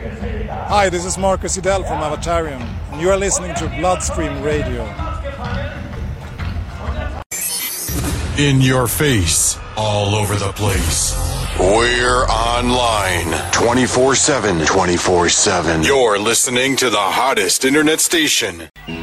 Hi, this is Marcus Idell from Avatarium, and you are listening to Bloodstream Radio. In your face, all over the place. We're online 24/7. 24/7. You're listening to the hottest internet station.